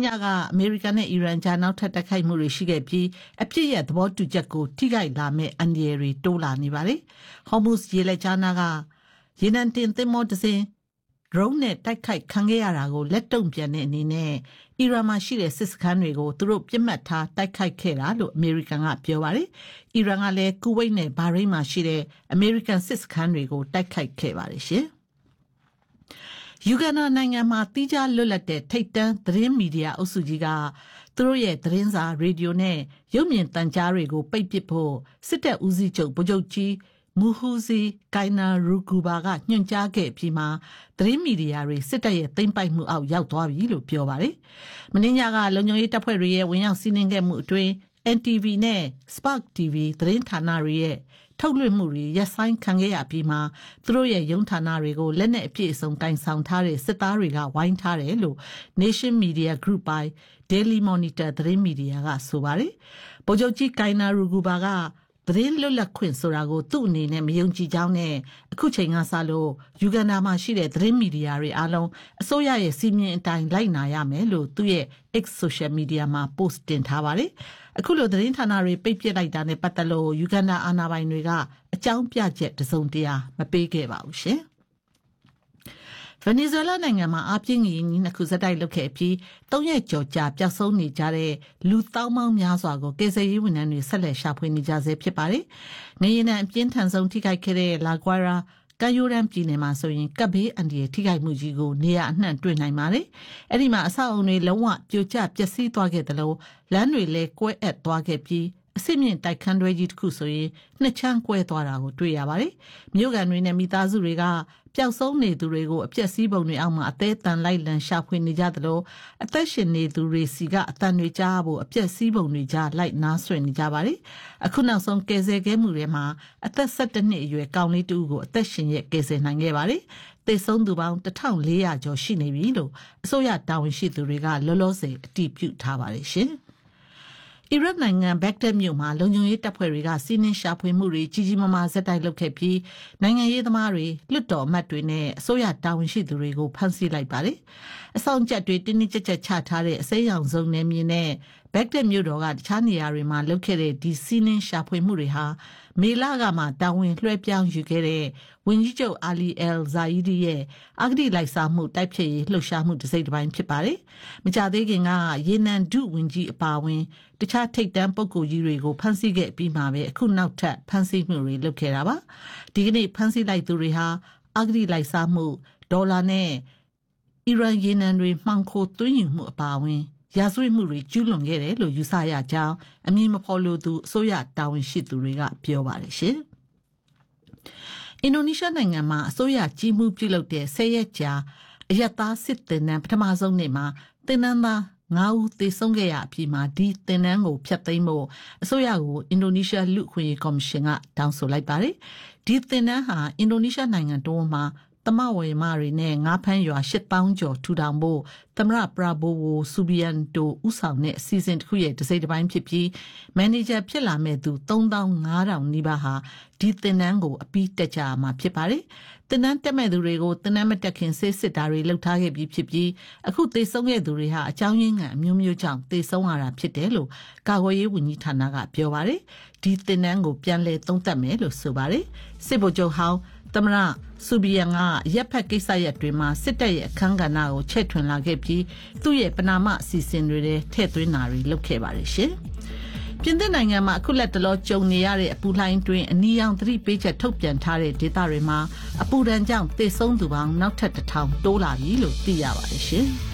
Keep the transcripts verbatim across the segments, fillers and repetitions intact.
ညကအမေရိကန်နဲ့အီရန်ကြားနောက်ထပ်တိုက်ခိုက်မှုတွေရှိခဲ့ပြီးအပြစ်ရဲ့သဘောတူချက်ကိုထိခိုက်လာမဲ့အန္တရာယ်တွေတိုးလာနေပါတယ်။ Hormuz ရေလက်ကြားနာကရေနံတင်သင်္ဘောတစ်စင်း drone နဲ့တိုက်ခိုက်ခံခဲ့ရတာကိုလက်တုံ့ပြန်တဲ့အနေနဲ့အီရန်မှာရှိတဲ့စစ်စခန်းတွေကိုသူတို့ပြစ်မှတ်ထားတိုက်ခိုက်ခဲ့တာလို့အမေရိကန်ကပြောပါတယ်။အီရန်ကလည်းကူဝိတ်နဲ့ဘာရိန်းမှာရှိတဲ့အမေရိကန်စစ်စခန်းတွေကိုတိုက်ခိုက်ခဲ့ပါတယ်ရှင်။ယူဂန်ဒါနိုင်ငံမှာတီးခြားလွတ်လပ်တဲ့ထိပ်တန်းသတင်းမီဒီယာအုပ်စုကြီးကသူတို့ရဲ့သတင်းစာရေဒီယိုနဲ့ရုပ်မြင်သံကြားတွေကိုပိတ်ပစ်ဖို့စစ်တပ်ဦးစီးချုပ်ဗိုလ်ချုပ်ကြီးမူဟူဇီကိုင်နာရူဂူဘာကညွှန်ကြားခဲ့ပြီးမှသတင်းမီဒီယာတွေစစ်တပ်ရဲ့သိမ်းပိုက်မှုအောက်ရောက်သွားပြီလို့ပြောပါတယ်။မင်းညကလုံခြုံရေးတပ်ဖွဲ့တွေရဲ့ဝင်ရောက်စီးနင်းခဲ့မှုအတွင်း N T V နဲ့ Spark တီ V သတင်းဌာနတွေရဲ့ထုတ်လွှင့်မှုတွေရပ်ဆိုင်းခံခဲ့ရပြီးမှသူတို့ရဲ့ရုံးဌာနတွေကိုလက်နက်အပြည့်အစုံကင်ဆောင်ထားတဲ့စစ်သားတွေကဝိုင်းထားတယ်လို့ Nation Media Group ပိုင် Daily Monitor သတင်းမီဒီယာကဆိုပါတယ်။ဗိုလ်ချုပ်ကြီးကိုင်နာရူဂူဘာကသတင်းလွတ်လပ်ခွင့်ဆိုတာကိုသူ့အနေနဲ့မယုံကြည်ကြောင်းနဲ့အခုချိန်ကစလို့ယူဂန်ဒါမှာရှိတဲ့သတင်းမီဒီယာတွေအားလုံးအစိုးရရဲ့စီမင်းအတိုင်းလိုက်နာရမယ်လို့သူ့ရဲ့ X social media မှာ post တင်ထားပါတယ်။အခုလိုသတင်းဌာနတွေပိတ်ပစ်လိုက်တာနဲ့ပတ်သက်လို့ယူဂန်ဒါအာဏာပိုင်တွေကအကြောင်းပြချက်တစုံတရာမပေးခဲ့ပါဘူးရှင်။ ဗင်နီဇွဲလားနိုင်ငံမှာအားပြင်းငင်ကြီးနှစ်ခုစက်တိုက်လုပ်ခဲ့ပြီးသုံးရက်ကျော်ကြာပျောက်ဆုံးနေကြတဲ့လူသောင်းပေါင်းများစွာကိုကယ်ဆယ်ရေးဝန်ထမ်းတွေဆက်လက်ရှာဖွေနေကြဆဲဖြစ်ပါတယ်။နေရင်အပြင်းထန်ဆုံးထိခိုက်ခဲ့တဲ့လာဂွာရာကယိုရန်ပြည်နယ်မှာဆိုရင်ကပ်ဘေးအန္တရာယ်ထိခိုက်မှုကြီးကိုနေရာအနှံ့တွေ့နိုင်ပါတယ်။အဲ့ဒီမှာအဆောက်အုံတွေလုံးဝပြိုကျပျက်စီးသွားခဲ့တယ်လို့လမ်းတွေလည်းကွဲအက်သွားခဲ့ပြီးအစစ်မြင့်တိုက်ခန်းတွဲကြီးတစ်ခုဆိုရင်နှစ်ချမ်းကွဲသွားတာကိုတွေ့ရပါတယ်။မြို့ကန်တွေနဲ့မိသားစုတွေကပျောက်ဆုံးနေသူတွေကိုအပြက်စီးပုံတွေအောက်မှာအသေးတန်လိုက်လံရှာဖွေနေကြသလိုအသက်ရှင်နေသူတွေစီကအတန်တွေကြားဖို့အပြက်စီးပုံတွေကြားလိုက်နားဆွနေကြပါတယ်။အခုနောက်ဆုံးကယ်ဆယ်ခဲ့မှုတွေမှာအသက်၁၁နှစ်အရွယ်ကောင်လေးတူကိုအသက်ရှင်ရကယ်ဆယ်နိုင်ခဲ့ပါတယ်။သေဆုံးသူပေါင်းတစ်ထောင်လေးရာကျော်ရှိနေပြီလို့အစိုးရတာဝန်ရှိသူတွေကလောလောဆယ်အတည်ပြုထားပါတယ်ရှင်။အီရတ်နိုင်ငံဘက်ဂဒက်မြို့မှာလုံခြုံရေးတပ်ဖွဲ့တွေကစီးနင်းရှာဖွေမှုတွေကြီးကြီးမားမားဇက်တိုက်လုပ်ခဲ့ပြီးနိုင်ငံရေးသမားတွေလွတ်တော်အမတ်တွေနဲ့အစိုးရတာဝန်ရှိသူတွေကိုဖမ်းဆီးလိုက်ပါတယ်။အဆောင်ကြက်တွေတင်းတင်းကြပ်ကြပ်ချထားတဲ့အစိမ်းရောင်စုံနယ်မြေနဲ့ဘက်ဂဒက်မြို့တော်ကတခြားနေရာတွေမှာလုပ်ခဲ့တဲ့ဒီစီးနင်းရှာဖွေမှုတွေဟာမေလကမှတာဝန်လွှဲပြောင်းယူခဲ့တဲ့ဝန်ကြီးချုပ်အာလီအယ်ဇာယီဒီရဲ့အဂတိလိုက်စားမှုတိုက်ဖျက်ရေးလှုပ်ရှားမှုတစ်စိတ်တစ်ပိုင်းဖြစ်ပါတယ်။မကြသေးခင်ကရေနံဒုဝန်ကြီးအပါအဝင်တခြားထိပ်တန်းပုဂ္ဂိုလ်ကြီးတွေကိုဖမ်းဆီးခဲ့ပြီးမှပဲအခုနောက်ထပ်ဖမ်းဆီးမှုတွေလုပ်ခဲ့တာပါ။ဒီကနေ့ဖမ်းဆီးလိုက်သူတွေဟာအဂတိလိုက်စားမှုဒေါ်လာနဲ့အီရန်ရေနံတွေမှောင်ခိုသွင်းယူမှုအပါအဝင်ရာဇဝတ်မှုတွေကျူးလွန်ခဲ့တယ်လို့ယူဆရကြောင်းအမည်မဖော်လိုသူအစိုးရတာဝန်ရှိသူတွေကပြောပါတယ်ရှင်။အင်ဒိုနီးရှားနိုင်ငံမှာအစိုးရကြီးမှုပြုလုပ်တဲ့ဆယ်ရက်ကြာအယက်သားစစ်တင်နန်းပထမဆုံးနေ့မှာတင်နန်းသားငါးဦးသေဆုံးခဲ့ရပြီးမှဒီတင်နန်းကိုဖျက်သိမ်းဖို့အစိုးရကိုအင်ဒိုနီးရှားလူ့အခွင့်အရေးကော်မရှင်ကတောင်းဆိုလိုက်ပါတယ်။ဒီတင်နန်းဟာအင်ဒိုနီးရှားနိုင်ငံတွင်းမှာသမဝေမတွေနဲ့ငါးဖမ်းရွာရှစ်သောင်းကျော်ထူထောင်ဖို့သမရပရာဘိုဝိုဆူဘီယန်တိုဦးဆောင်တဲ့အစီအစဉ်တစ်ခုရဲ့တစ်စိတ်တစ်ပိုင်းဖြစ်ပြီးမန်နေဂျာဖြစ်လာမဲ့သူသုံးသောင်းငါးထောင်နီးပါးဟာဒီတင်နန်းကိုအပြီးတက်ကြမှာဖြစ်ပါတယ်။တင်နန်းတက်မဲ့သူတွေကိုတင်နန်းမတက်ခင်ဆေးစစ်တာတွေလုပ်ထားခဲ့ပြီးဖြစ်ပြီးအခုသေဆုံးခဲ့သူတွေဟာအကြောင်းရင်းကအမျိုးမျိုးကြောင့်သေဆုံးရတာဖြစ်တယ်လို့ကာကွယ်ရေးဝန်ကြီးဌာနကပြောပါတယ်။ဒီတင်နန်းကိုပြန်လည်သုံးသပ်မယ်လို့ဆိုပါတယ်။စစ်ဗိုလ်ချုပ်ဟောင်းသမရဆူဘီယန်ကရက်ဖက်ကိစ္စရပ်တွေမှာစစ်တပ်ရဲ့အခန်းကဏ္ဍကိုချဲ့ထွင်လာခဲ့ပြီးသူ့ရဲ့ပနာမအစီအစဉ်တွေထဲထည့်သွင်းတာတွေလုပ်ခဲ့ပါတယ်ရှင်။ပြင်သစ်နိုင်ငံမှာအခုလက်တလောကြုံနေရတဲ့အပူလှိုင်းတွင်အနီရောင်သတိပေးချက်ထုတ်ပြန်ထားတဲ့ဒေသတွေမှာအပူဒဏ်ကြောင့်သေဆုံးသူပေါင်းနောက်ထပ်တစ်ထောင်တိုးလာပြီလို့သိရပါတယ်ရှင်။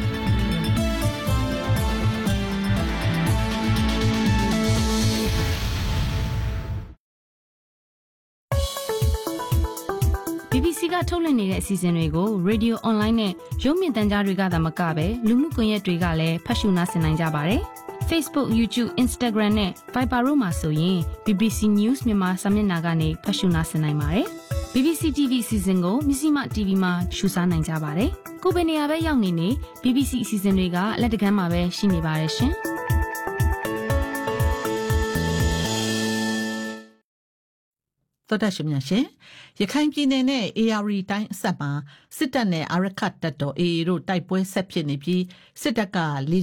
B B C ကထုတ်လွှင့်နေတဲ့အစီအစဉ်တွေကို Radio Online နဲ့ရုပ်မြင်သံကြားတွေကသာမကပဲလူမှုကွန်ရက်တွေကလည်းဖတ်ရှုနားဆင်နိုင်ကြပါတယ်။ Facebook, YouTube, Instagram နဲ့ Viber တို့မှာဆိုရင် B B C News မြန်မာစာမျက်နှာကနေဖတ်ရှုနားဆင်နိုင်ပါတယ်။ B B C တီ ဗီ အစီအစဉ်ကိုမြစီမ တီ ဗီ မှာရှုစားနိုင်ကြပါတယ်။ကိုယ်ပဲနေရာပဲရောက်နေနေ B B C အစီအစဉ်တွေကလက်တကမ်းမှာပဲရှိနေပါတယ်ရှင်။သောတရှင်များရှင်ရခိုင်ပြည်နယ်နဲ့ A R D တိုင်းအစပ်မှာစစ်တပ်နဲ့အာရခတ်တပ်တော် A A တို့တိုက်ပွဲဆက်ဖြစ်နေပြီးစစ်တပ်ကလေ